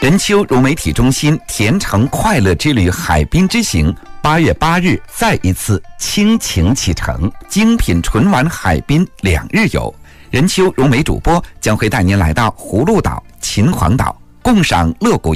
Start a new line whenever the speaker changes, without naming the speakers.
任丘融媒体中心甜橙快乐之旅海滨之行8月8日再一次倾情启程，精品纯玩海滨2日游。任丘融媒主播将会带您来到葫芦岛、秦皇岛，共赏乐谷